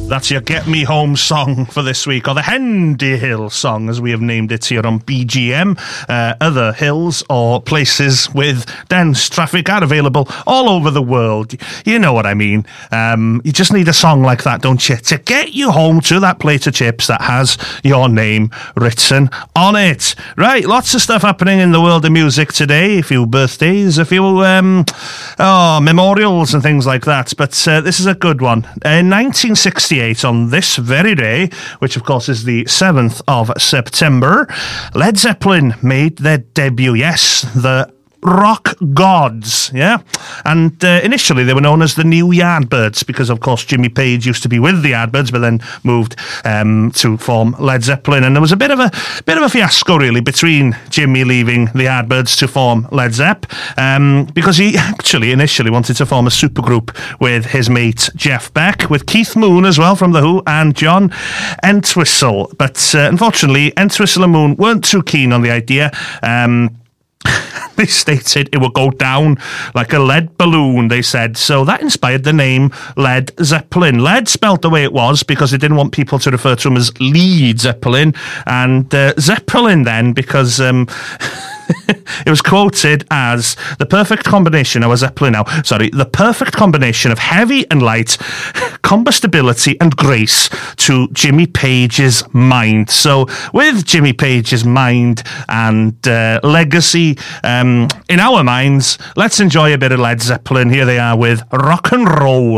That's your Get Me Home song for this week, or the Hendy Hill song, as we have named it here on BGM. Other hills or places with dense traffic are available all over the world. You know what I mean. You just need a song like that, don't you, to get you home to that plate of chips that has your name written on it. Right, lots of stuff happening in the world of music today. A few birthdays, a few memorials and things like that. But this is a good one. In 1968, on this very day, which of course is the 7th of September, Led Zeppelin made their debut. Yes, the rock gods, yeah? And initially they were known as the New Yardbirds because, of course, Jimmy Page used to be with the Yardbirds, but then moved to form Led Zeppelin. And there was a bit of a fiasco, really, between Jimmy leaving the Yardbirds to form Led Zepp, because he actually initially wanted to form a supergroup with his mate Jeff Beck, with Keith Moon as well from The Who, and John Entwistle. But unfortunately, Entwistle and Moon weren't too keen on the idea. They stated it would go down like a lead balloon, they said. So that inspired the name Led Zeppelin. Led spelt the way it was because they didn't want people to refer to him as Lead Zeppelin. And Zeppelin then because... it was quoted as the perfect combination of the perfect combination of heavy and light, combustibility and grace to Jimmy Page's mind. So with Jimmy Page's mind and legacy in our minds, let's enjoy a bit of Led Zeppelin. Here they are with Rock and Roll.